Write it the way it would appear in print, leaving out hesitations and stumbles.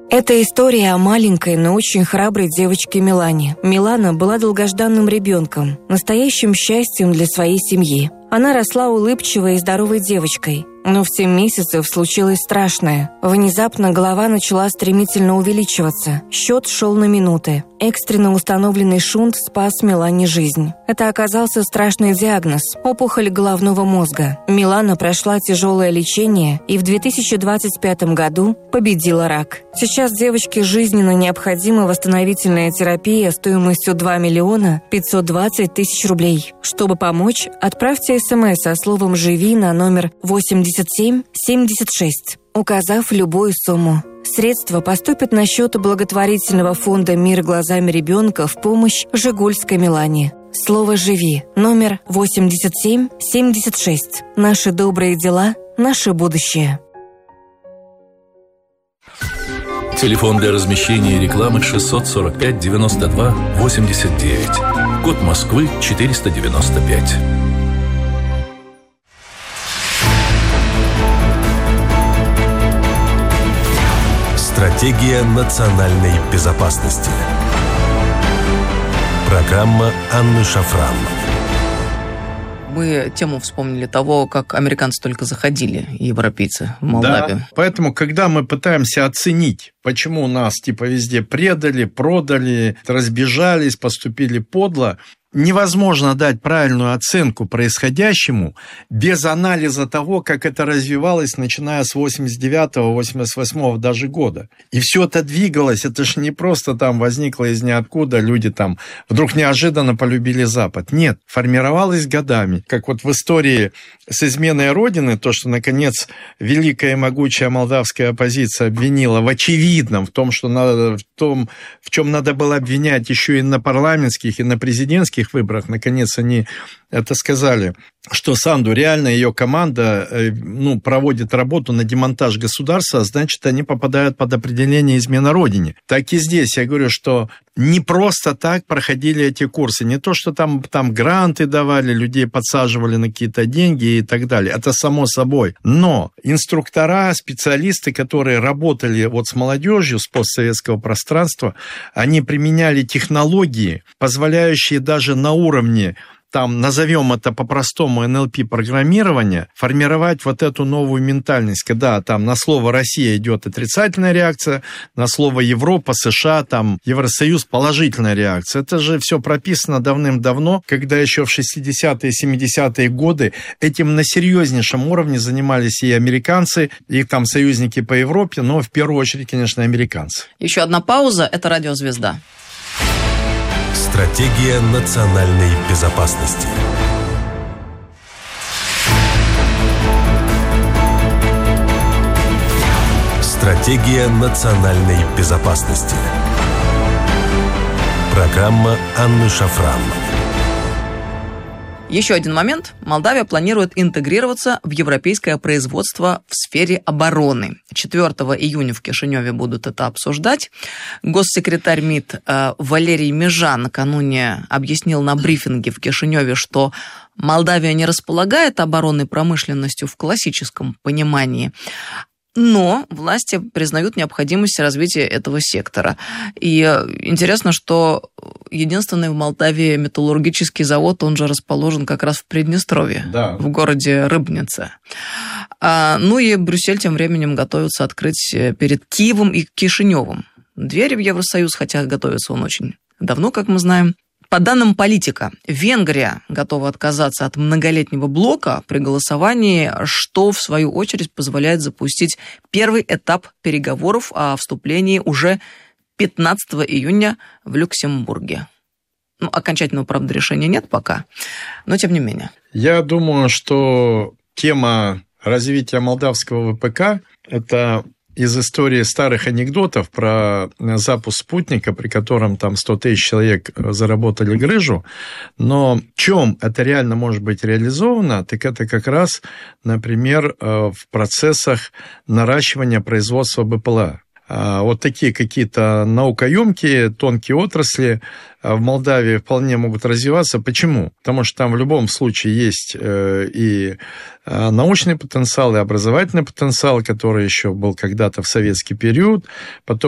Это история о маленькой, но очень храброй девочке Милане. Милана была долгожданным ребенком, настоящим счастьем для своей семьи. Она росла улыбчивой и здоровой девочкой. Но в 7 месяцев случилось страшное. Внезапно голова начала стремительно увеличиваться. Счет шел на минуты. Экстренно установленный шунт спас Милане жизнь. Это оказался страшный диагноз – опухоль головного мозга. Милана прошла тяжелое лечение и в 2025 году победила рак. Сейчас девочке жизненно необходима восстановительная терапия стоимостью 2 миллиона 520 тысяч рублей. Чтобы помочь, отправьте СМС со словом «Живи» на номер 8776, указав любую сумму. Средства поступят на счет благотворительного фонда «Мир глазами ребенка» в помощь Жигульской Милане. Слово «Живи» номер 8776. Наши добрые дела, наше будущее. Телефон для размещения рекламы 645 92 89. Код Москвы 495. Стратегия национальной безопасности. Программа Анны Шафран. Мы тему вспомнили того, как американцы только заходили, европейцы, в Молдавию. Да, поэтому, когда мы пытаемся оценить, почему нас везде предали, продали, разбежались, поступили подло, невозможно дать правильную оценку происходящему без анализа того, как это развивалось, начиная с 89-го, 88-го даже года. И все это двигалось, это же не просто там возникло из ниоткуда, люди там вдруг неожиданно полюбили Запад. Нет, формировалось годами. Как вот в истории с изменой Родины, то, что, наконец, великая и могучая молдавская оппозиция обвинила в очевидном, в том, в чем надо было обвинять еще и на парламентских, и на президентских выборах, наконец, они это сказали, что Санду реально ее команда проводит работу на демонтаж государства, а значит, они попадают под определение измена Родине. Так и здесь я говорю, что не просто так проходили эти курсы, не то, что там гранты давали, людей подсаживали на какие-то деньги и так далее, это само собой. Но инструктора, специалисты, которые работали вот с молодежью, с постсоветского пространства, они применяли технологии, позволяющие даже на уровне, назовем это по-простому НЛП-программирование, формировать вот эту новую ментальность, когда на слово «Россия» идет отрицательная реакция, на слово «Европа», США, Евросоюз положительная реакция. Это же все прописано давным-давно, когда еще в 60-е, 70-е годы этим на серьезнейшем уровне занимались и американцы, и их союзники по Европе, но в первую очередь, конечно, американцы. Еще одна пауза – это «Радиозвезда». Стратегия национальной безопасности. Стратегия национальной безопасности. Программа Анны Шафран. Еще один момент. Молдавия планирует интегрироваться в европейское производство в сфере обороны. 4 июня в Кишиневе будут это обсуждать. Госсекретарь МИД Валерий Межа накануне объяснил на брифинге в Кишиневе, что Молдавия не располагает оборонной промышленностью в классическом понимании, но власти признают необходимость развития этого сектора. И интересно, что единственный в Молдавии металлургический завод, он же расположен как раз в Приднестровье, да, в городе Рыбница. И Брюссель тем временем готовится открыть перед Киевом и Кишиневым двери в Евросоюз, хотя готовится он очень давно, как мы знаем. По данным Политика, Венгрия готова отказаться от многолетнего блока при голосовании, что, в свою очередь, позволяет запустить первый этап переговоров о вступлении уже 15 июня в Люксембурге. Окончательного, правда, решения нет пока, но тем не менее. Я думаю, что тема развития молдавского ВПК – это из истории старых анекдотов про запуск спутника, при котором 100 тысяч человек заработали грыжу. Но в чем это реально может быть реализовано, так это как раз, например, в процессах наращивания производства БПЛА. Вот такие какие-то наукоемкие, тонкие отрасли в Молдавии вполне могут развиваться. Почему? Потому что там в любом случае есть и научный потенциал, и образовательный потенциал, который еще был когда-то в советский период. Потом